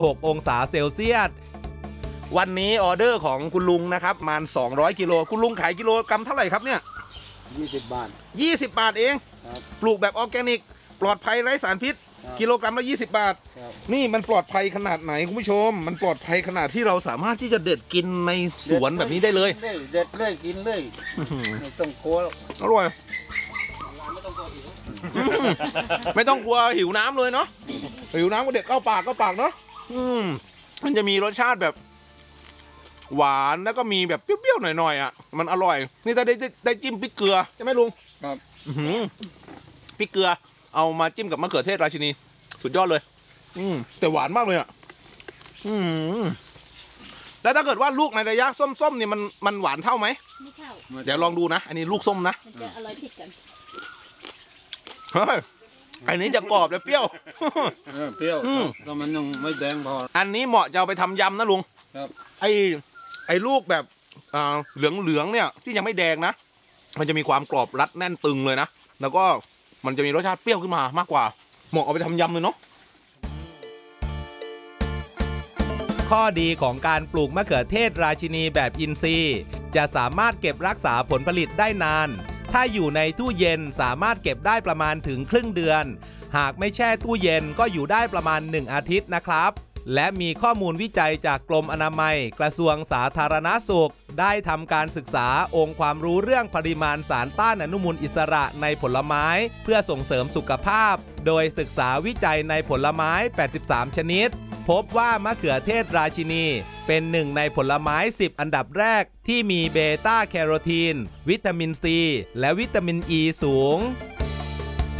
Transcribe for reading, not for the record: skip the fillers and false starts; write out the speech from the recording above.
6 องศาเซลเซียสวันนี้ออเดอร์ของคุณลุงนะครับประมาณ200 กิโลคุณลุงขายกิโลกรัมเท่าไหร่ครับเนี่ย 20 บาท 20 บาทเองปลูกแบบออร์แกนิกปลอดภัยไร้สารพิษกิโลกรัมละ20 บาทนี่มันปลอดภัยขนาดไหนคุณผู้ชมมันปลอดภัยขนาดที่เราสามารถที่จะเด็ดกินในสวนแบบนี้ได้เลยเด็ดเลยกินเลยไม่ต้องกลัวอร่อยไม่ต้องกลัวหิวน้ำเลยเนาะหิวน้ำก็เด็ดเข้าปากเนาะมันจะมีรสชาติแบบหวานแล้วก็มีแบบเปรี้ยวๆหน่อยๆอ่ะมันอร่อยนี่ถ้าได้จิ้มพริกเกลือใช่ไหมลุงครับพริกเกลือเอามาจิ้มกับมะเขือเทศราชินีสุดยอดเลยแต่หวานมากเลยอ่ะแล้วถ้าเกิดว่าลูกในระยะส้มๆเนี่ยมันหวานเท่าไหมไม่เท่าเดี๋ยวลองดูนะอันนี้ลูกส้มนะมันจะอร่อยผิดกันเฮ้ยอันนี้จะกรอบและเปรี้ยวเปรี้ยวก็มันยังไม่แดงพออันนี้เหมาะจะเอาไปทำยำนะลุงครับไอ้ลูกแบบเหลืองเนี่ยที่ยังไม่แดงนะมันจะมีความกรอบรัดแน่นตึงเลยนะแล้วก็มันจะมีรสชาติเปรี้ยวขึ้นมามากกว่าเหมาะเอาไปทำยำเลยเนาะข้อดีของการปลูกมะเขือเทศราชินีแบบอินทรีย์จะสามารถเก็บรักษาผลผลิตได้นานถ้าอยู่ในตู้เย็นสามารถเก็บได้ประมาณถึงครึ่งเดือนหากไม่แช่ตู้เย็นก็อยู่ได้ประมาณ1 อาทิตย์นะครับและมีข้อมูลวิจัยจากกรมอนามัยกระทรวงสาธารณสุขได้ทำการศึกษาองค์ความรู้เรื่องปริมาณสารต้านอนุมูลอิสระในผลไม้เพื่อส่งเสริมสุขภาพโดยศึกษาวิจัยในผลไม้83ชนิดพบว่ามะเขือเทศราชินีเป็นหนึ่งในผลไม้10อันดับแรกที่มีเบต้าแคโรทีนวิตามินซีและวิตามินอ e ีสูง